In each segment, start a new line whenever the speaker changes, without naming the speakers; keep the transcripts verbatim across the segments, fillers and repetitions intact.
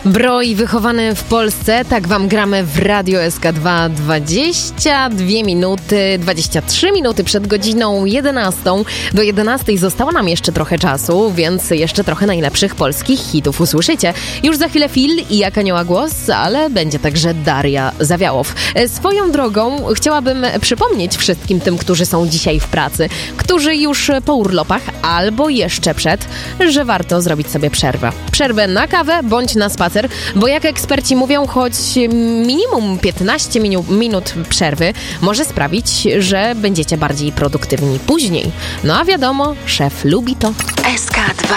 Broj wychowany w Polsce, tak wam gramy w Radio S K dwa. dwadzieścia dwie minuty, dwadzieścia trzy minuty przed godziną jedenastą. Do jedenastej zostało nam jeszcze trochę czasu, więc jeszcze trochę najlepszych polskich hitów usłyszycie. Już za chwilę Phil i Jak Anioła Głos, ale będzie także Daria Zawiałow. Swoją drogą chciałabym przypomnieć wszystkim tym, którzy są dzisiaj w pracy, którzy już po urlopach albo jeszcze przed, że warto zrobić sobie przerwę. Przerwę na kawę bądź na spacer, bo jak eksperci mówią, choć minimum piętnaście minu- minut przerwy może sprawić, że będziecie bardziej produktywni później. No a wiadomo, szef lubi to.
S K dwa.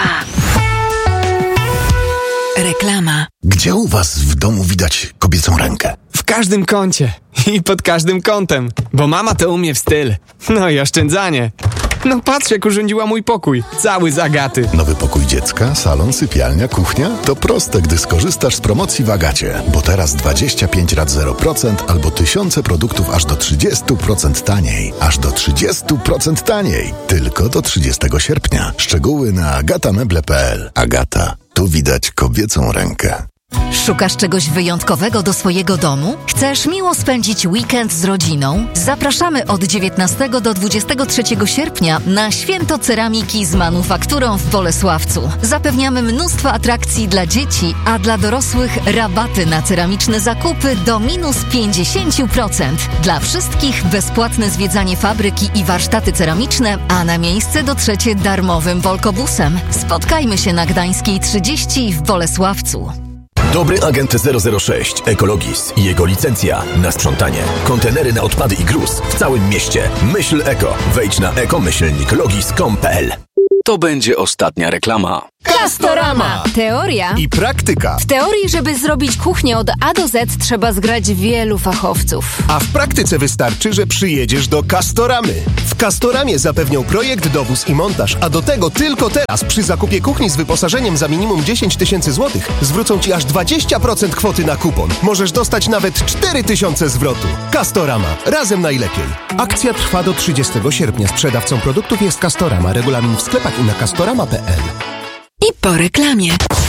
Reklama.
Gdzie u was w domu widać kobiecą rękę?
W każdym kącie i pod każdym kątem, bo mama to umie w styl. No i oszczędzanie. No patrz, jak urządziła mój pokój. Cały z Agaty.
Nowy pokój dziecka, salon, sypialnia, kuchnia? To proste, gdy skorzystasz z promocji w Agacie. Bo teraz dwadzieścia pięć rat zero procent albo tysiące produktów aż do trzydzieści procent taniej. Aż do trzydzieści procent taniej. Tylko do trzydziestego sierpnia. Szczegóły na agatameble kropka p l. Agata. Tu widać kobiecą rękę.
Szukasz czegoś wyjątkowego do swojego domu? Chcesz miło spędzić weekend z rodziną? Zapraszamy od dziewiętnastego do dwudziestego trzeciego sierpnia na Święto Ceramiki z Manufakturą w Bolesławcu. Zapewniamy mnóstwo atrakcji dla dzieci, a dla dorosłych rabaty na ceramiczne zakupy do minus pięćdziesiąt procent. Dla wszystkich bezpłatne zwiedzanie fabryki i warsztaty ceramiczne, a na miejsce dotrzecie darmowym Volkobusem. Spotkajmy się na Gdańskiej trzydzieści w Bolesławcu.
Dobry agent zero zero sześć Ekologis i jego licencja na sprzątanie. Kontenery na odpady i gruz w całym mieście. Myśl eko. Wejdź na ekomyślnik logis kropka com kropka p l.
To będzie ostatnia reklama.
Castorama. Teoria
I praktyka.
W teorii, żeby zrobić kuchnię od A do Z, trzeba zgrać wielu fachowców.
A w praktyce wystarczy, że przyjedziesz do Castoramy. W Castoramie zapewnią projekt, dowóz i montaż, a do tego tylko teraz przy zakupie kuchni z wyposażeniem za minimum dziesięć tysięcy złotych zwrócą Ci aż dwadzieścia procent kwoty na kupon. Możesz dostać nawet cztery tysiące zwrotu. Castorama. Razem najlepiej. Akcja trwa do trzydziestego sierpnia. Sprzedawcą produktów jest Castorama. Regulamin w sklepach i na castorama kropka p l.
I po reklamie.